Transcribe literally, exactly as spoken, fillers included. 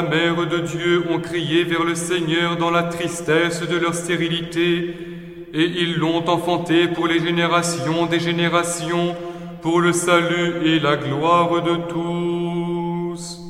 La mère de Dieu ont crié vers le Seigneur dans la tristesse de leur stérilité, et ils l'ont enfanté pour les générations des générations, pour le salut et la gloire de tous.